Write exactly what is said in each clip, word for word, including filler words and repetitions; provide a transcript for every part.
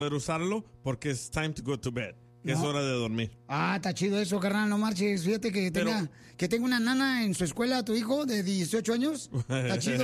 poder usarlo porque es time to go to bed. Que no. Es hora de dormir. Ah, está chido eso, carnal, no marches. Fíjate que tenga, Pero, que tenga una nana en su escuela, tu hijo, de dieciocho años. Está chido.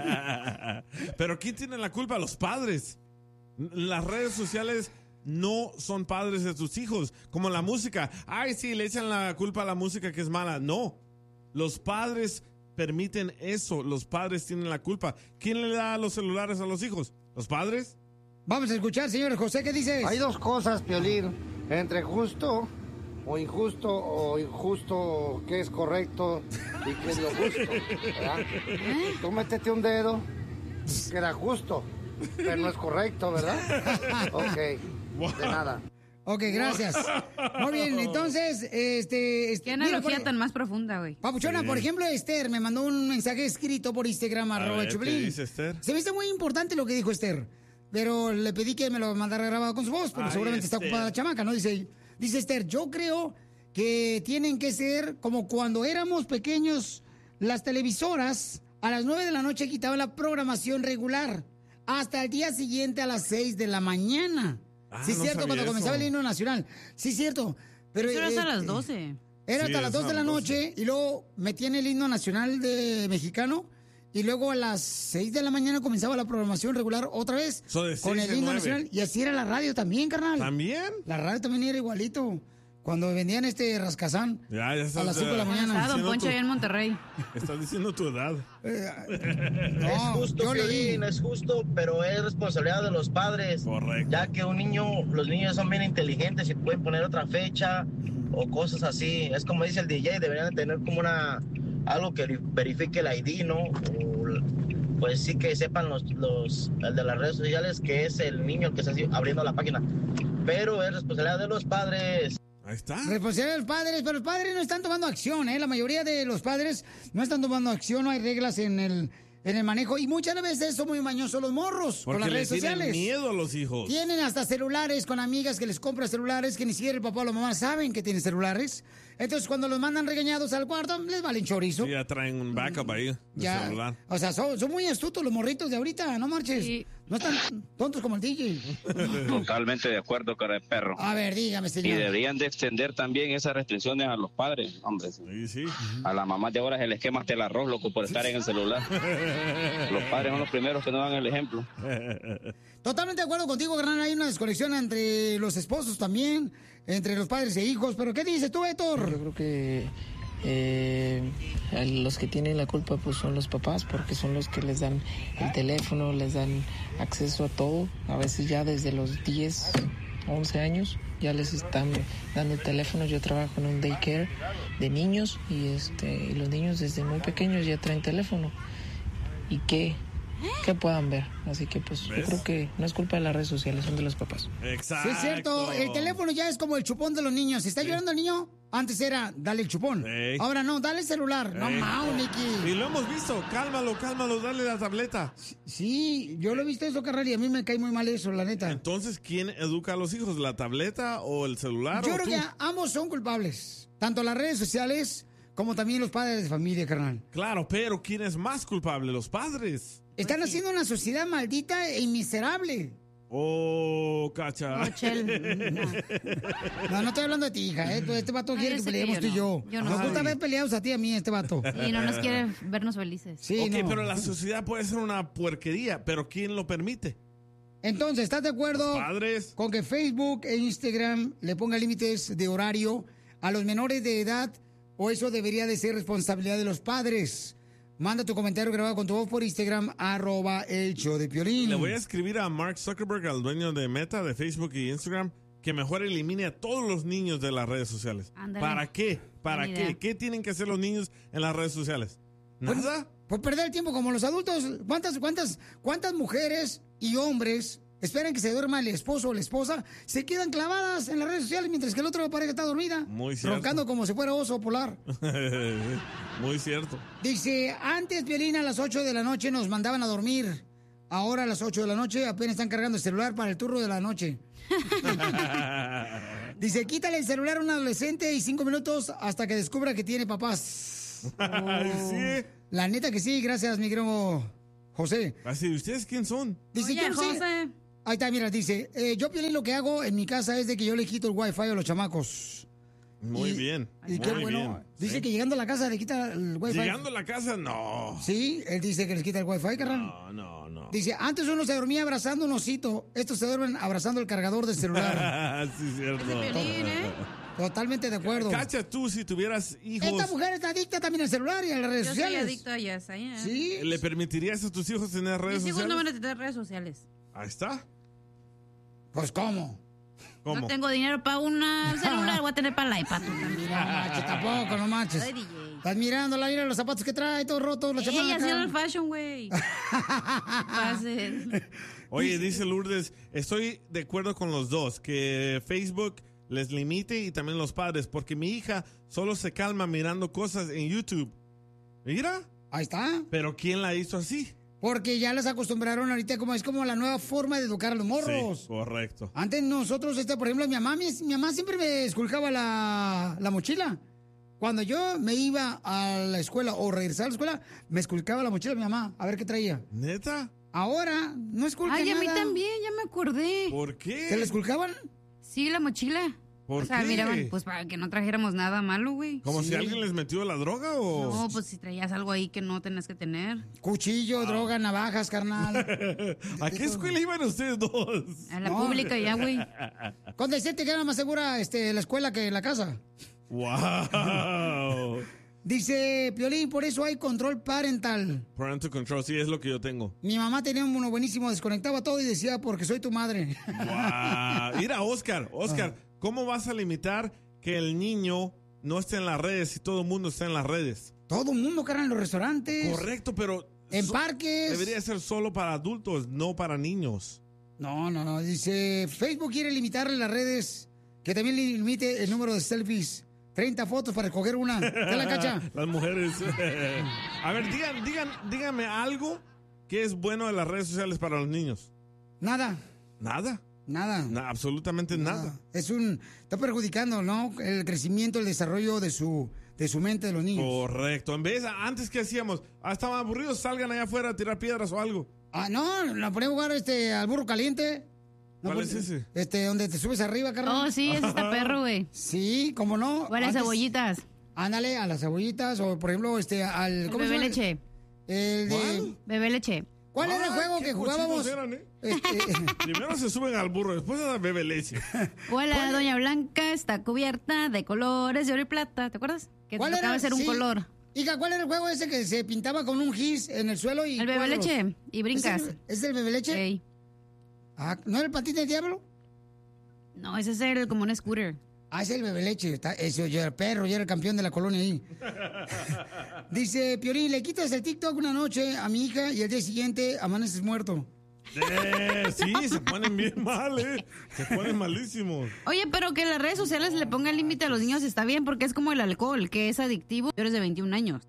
Pero ¿quién tiene la culpa? Los padres. Las redes sociales no son padres de tus hijos. Como la música. Ay, sí, le echan la culpa a la música que es mala. No. Los padres permiten eso. Los padres tienen la culpa. ¿Quién le da los celulares a los hijos? ¿Los padres? Vamos a escuchar, señor José, ¿qué dices? Hay dos cosas, Piolín. Entre justo o injusto, o injusto qué es correcto y qué es lo justo, ¿verdad? Tú métete un dedo, que era justo, pero no es correcto, ¿verdad? Ok, de nada. Ok, gracias. Muy bien, entonces, este... Qué analogía por, tan más profunda, güey. Papuchona, sí. Por ejemplo, Esther me mandó un mensaje escrito por Instagram, arroba Chuplín. ¿Qué dice Esther? Se me hizo muy importante lo que dijo Esther. Pero le pedí que me lo mandara grabado con su voz, porque Ay, seguramente Esther. Está ocupada la chamaca, ¿no? Dice, dice Esther, yo creo que tienen que ser como cuando éramos pequeños, las televisoras a las nueve de la noche quitaban la programación regular hasta el día siguiente a las seis de la mañana. Ah, sí, es no cierto, cuando eso. Comenzaba el himno nacional. Sí, cierto. Pero eso era hasta eh, las doce. Era sí, hasta las dos de la noche y luego metían el himno nacional de mexicano. Y luego a las seis de la mañana comenzaba la programación regular otra vez so con el himno nacional. Y así era la radio también, carnal. ¿También? La radio también era igualito. Cuando vendían este rascazán ya, ya a las cinco de la mañana. Ah, Don Poncho allá en Monterrey. Estás diciendo tu edad. Eh, no, es justo, Piolín, es justo, pero es responsabilidad de los padres. Correcto. Ya que un niño, los niños son bien inteligentes y pueden poner otra fecha o cosas así. Es como dice el D J, deberían de tener como una... algo que verifique el I D, ¿no? O, pues sí que sepan los, los el de las redes sociales que es el niño el que está abriendo la página. Pero es responsabilidad de los padres. Ahí está. Responsabilidad de los padres, pero los padres no están tomando acción, ¿eh? La mayoría de los padres no están tomando acción, no hay reglas en el... en el manejo, y muchas veces son muy mañosos los morros porque con las redes sociales. Tienen miedo a los hijos. Tienen hasta celulares con amigas que les compran celulares que ni siquiera el papá o la mamá saben que tienen celulares. Entonces cuando los mandan regañados al cuarto, les valen chorizo. Sí, ya traen un backup ahí de ya, celular. O sea, son, son muy astutos los morritos de ahorita, no marches. Sí. No están tontos como el D J. Totalmente de acuerdo, cara de perro. A ver, dígame, señor. Y deberían de extender también esas restricciones a los padres, hombre. Sí, sí. A las mamás de ahora se les quema hasta el arroz, loco, por estar en el celular. Los padres son los primeros que no dan el ejemplo. Totalmente de acuerdo contigo, Hernán. Hay una desconexión entre los esposos también, entre los padres e hijos. ¿Pero qué dices tú, Héctor? Yo creo que eh, los que tienen la culpa pues son los papás, porque son los que les dan el teléfono, les dan acceso a todo. A veces ya desde los diez, once años ya les están dando el teléfono. Yo trabajo en un daycare de niños y, este, y los niños desde muy pequeños ya traen teléfono. ¿Y qué? ¿Qué puedan ver? Así que pues ¿ves? Yo creo que no es culpa de las redes sociales, son de los papás. Exacto. Sí, es cierto, el teléfono ya es como el chupón de los niños. Si está sí. llorando el niño, antes era dale el chupón. Ey. Ahora no, dale el celular. Ey. No mames, Nicky. Y lo hemos visto, cálmalo, cálmalo, dale la tableta. Sí, yo lo he visto eso, carnal, y a mí me cae muy mal eso, la neta. Entonces, ¿quién educa a los hijos? ¿La tableta o el celular? Yo o creo tú? que ambos son culpables. Tanto las redes sociales como también los padres de familia, carnal. Claro, pero ¿quién es más culpable? Los padres. Están haciendo una sociedad maldita e miserable. Oh, cacha. Oh, no, no estoy hablando de ti, hija. ¿eh? Este vato quiere que peleemos tú y yo. yo no nos soy. gusta ver peleados a ti y a mí, este vato. Y no nos quiere vernos felices. Sí, ok, no. pero la sociedad puede ser una puerquería, pero ¿quién lo permite? Entonces, ¿estás de acuerdo los padres? Con que Facebook e Instagram le pongan límites de horario a los menores de edad? ¿O eso debería de ser responsabilidad de los padres? Manda tu comentario grabado con tu voz por Instagram, arroba el show de Piolín. Le voy a escribir a Mark Zuckerberg, al dueño de Meta, de Facebook y Instagram, que mejor elimine a todos los niños de las redes sociales. Ándale. ¿Para qué? ¿Para qué? Idea. ¿Qué tienen que hacer los niños en las redes sociales? ¿Nada? Pues, pues perder el tiempo como los adultos. ¿Cuántas, cuántas, cuántas mujeres y hombres esperan que se duerma el esposo o la esposa, se quedan clavadas en las redes sociales mientras que el otro pareja está dormida? Muy cierto. Roncando como si fuera oso polar. Muy cierto. Dice, antes, Piolín, a las ocho de la noche nos mandaban a dormir. Ahora a las ocho de la noche apenas están cargando el celular para el turno de la noche. Dice, quítale el celular a un adolescente y cinco minutos hasta que descubra que tiene papás. Oh. ¿Sí? La neta que sí, gracias, mi querido José. Así, ¿ustedes quién son? Dice, Oye, yo no sé, José. Ahí está, mira, dice, eh, yo, Piolín, lo que hago en mi casa es de que yo le quito el wifi a los chamacos. Muy Y- bien. Y muy qué bueno. bien. Dice Sí. que llegando a la casa le quita el wifi. Llegando a la casa, no. Sí, él dice que les quita el wifi, carnal. No, no, no. Dice, antes uno se dormía abrazando un osito, estos se duermen abrazando el cargador del celular. sí, cierto. Piolín, ¿eh? Totalmente de acuerdo. Cacha, tú, si tuvieras hijos, Esta mujer está adicta también al celular y a las redes Yo soy sociales. adicto a ellas. ¿eh? Sí. ¿le permitirías a tus hijos tener redes Mis hijos no sociales? van a tener redes sociales. Ahí está. Pues, ¿cómo? ¿Cómo? No tengo dinero para una celular, voy a tener para el iPad. tú también. No manches, tampoco, no manches. Soy D J. Estás mirando, la mira los zapatos que trae, todos rotos, la Ella chamaca. sí era el fashion, güey. Pases. Oye, dice Lourdes, estoy de acuerdo con los dos, que Facebook les limite y también los padres, porque mi hija solo se calma mirando cosas en YouTube. Mira, Ahí está. pero ¿quién la hizo así? Porque ya las acostumbraron ahorita, como es como la nueva forma de educar a los morros. Sí, correcto. Antes nosotros, este, por ejemplo, mi mamá, mi, mi mamá siempre me esculcaba la, la mochila. Cuando yo me iba a la escuela o regresaba a la escuela, me esculcaba la mochila de mi mamá, a ver qué traía. ¿Neta? Ahora, no esculca Ay, a mí nada. también, ya me acordé. ¿Por qué? ¿Se la esculcaban? Sí, la mochila. ¿Por o sea, qué? miraban, pues para que no trajéramos nada malo, güey. ¿Como Sí. si alguien les metió la droga o...? No, pues si traías algo ahí que no tenías que tener. Cuchillo, droga, navajas, carnal. ¿A qué escuela iban ustedes dos? A la No. pública ya, güey. Con decirte que era más segura este, la escuela que la casa. ¡Wow! Dice Piolín, por eso hay control parental. Parental control, sí, es lo que yo tengo. Mi mamá tenía uno buenísimo, desconectaba todo y decía, porque soy tu madre. ¡Wow! Mira, Oscar, Oscar, Ah. ¿cómo vas a limitar que el niño no esté en las redes si todo el mundo está en las redes? Todo el mundo, carnal, en los restaurantes. Correcto, pero... En so- parques. Debería ser solo para adultos, no para niños. No, no, no. Dice, Facebook quiere limitarle las redes, que también limite el número de selfies. treinta fotos para escoger una. ¿Qué la cacha? Las mujeres. A ver, digan, digan, díganme algo que es bueno de las redes sociales para los niños. Nada, Nada. nada. Na- absolutamente nada. Es un... Está perjudicando, ¿no? El crecimiento, el desarrollo de su, de su mente de los niños. Correcto. En vez, antes que hacíamos, ah, estaban aburridos, salgan allá afuera a tirar piedras o algo. Ah, no, la ponemos a jugar este, al burro caliente. No, ¿Cuál pues, es ese? Este, donde te subes arriba, carnal. Oh, sí, ese está perro, güey. Sí, cómo no. O a las Antes- cebollitas. Ándale, a las cebollitas, o por ejemplo, este, al... El ¿cómo se bebé llama? leche. El de... ¿Cuál? Bebé leche. ¿Cuál era el Ah, juego qué que jugábamos? cochinos eran, ¿eh? Este, Primero se suben al burro, después a la bebé leche. O la doña Blanca está cubierta de colores de oro y plata. ¿Te acuerdas? Que te ¿Cuál tocaba era? hacer un Sí. color. Hija, ¿cuál era el juego ese que se pintaba con un gis en el suelo y El bebé cuadros? leche. Y brincas. ¿Es el, es el bebé leche? Ey. Ah, ¿no era el patín del diablo? No, ese es el, como un scooter. Ah, es el bebé leche. Está, ese yo era perro, yo era el campeón de la colonia ahí. Dice, Piolín, le quitas el TikTok una noche a mi hija y el día siguiente amaneces muerto. Eh, sí, se ponen bien mal, ¿eh? Se ponen malísimos. Oye, pero que las redes sociales le pongan límite a los niños está bien, porque es como el alcohol, que es adictivo. Tú eres de veintiún años.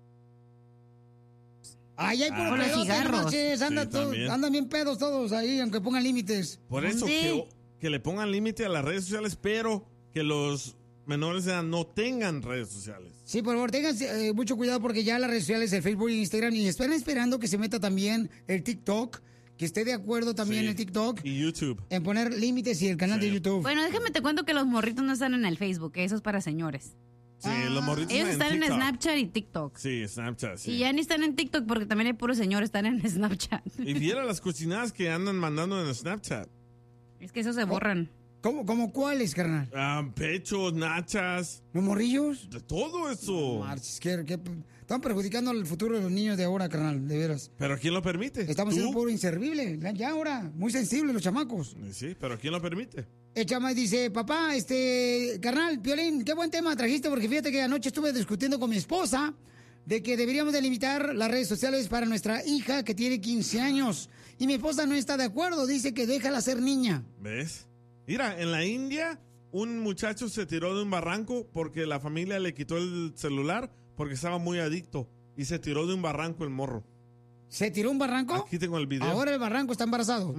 Ay, hay puro Ah. O los pedote, no cigarros. marches, anda Sí, todo- también. andan bien pedos todos ahí, aunque pongan límites. Por eso, Sí. que, que le pongan límite a las redes sociales, pero que los menores de edad no tengan redes sociales. Sí, por favor, tengan eh, mucho cuidado porque ya las redes sociales, el Facebook y Instagram, y están esperando que se meta también el TikTok, que esté de acuerdo también Sí. el TikTok Y YouTube. en poner límites y el canal Sí. de YouTube. Bueno, déjame te cuento que los morritos no están en el Facebook, que eso es para señores. Sí, Ah. los morritos Ellos están en TikTok. Snapchat y TikTok. Sí, Snapchat, sí. Y ya ni están en TikTok porque también hay puros señores están en Snapchat. Y viera las cocinadas que andan mandando en Snapchat. Es que eso se borran. ¿Cómo, cómo cuáles, carnal? Ah, pechos, nachas, ¿Los morrillos? de todo eso. Marches, que, que- están perjudicando el futuro de los niños de ahora, carnal, de veras. ¿Pero quién lo permite? Estamos ¿Tú? siendo puro inservible, ya ahora, muy sensibles los chamacos. Sí, pero ¿quién lo permite? El chama dice, papá, este, carnal, Piolín, qué buen tema trajiste, porque fíjate que anoche estuve discutiendo con mi esposa de que deberíamos de limitar las redes sociales para nuestra hija que tiene quince años. Y mi esposa no está de acuerdo, dice que déjala ser niña. ¿Ves? Mira, en la India, un muchacho se tiró de un barranco porque la familia le quitó el celular porque estaba muy adicto. Y se tiró de un barranco el morro. ¿Se tiró un barranco? Aquí tengo el video. Ahora el barranco está embarazado.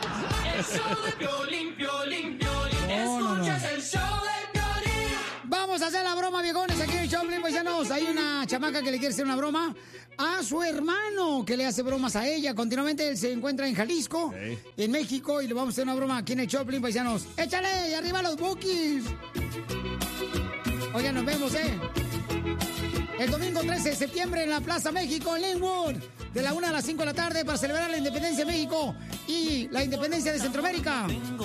No, no, no. Vamos vamos a hacer la broma, viejones, aquí en el show, paisanos. Hay una chamaca que le quiere hacer una broma a su hermano, que le hace bromas a ella. Continuamente él se encuentra en Jalisco, sí. en México, y le vamos a hacer una broma aquí en el show, paisanos. ¡Échale! ¡Y arriba los Bukis! Oigan, nos vemos, ¿eh? El domingo trece de septiembre en la Plaza México, en Linwood, de la una a las cinco de la tarde, para celebrar la independencia de México y la independencia de Centroamérica.